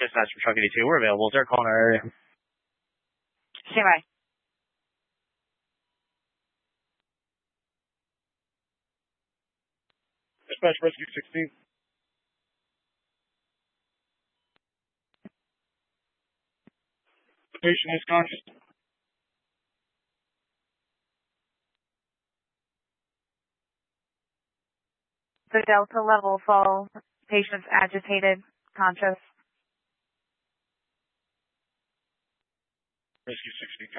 Dispatch from Truck 82. We're available. Is there a call in our area? Stand by. Dispatch Rescue 16. The patient is conscious. The Delta level fall. Patient's agitated, conscious. Rescue 16.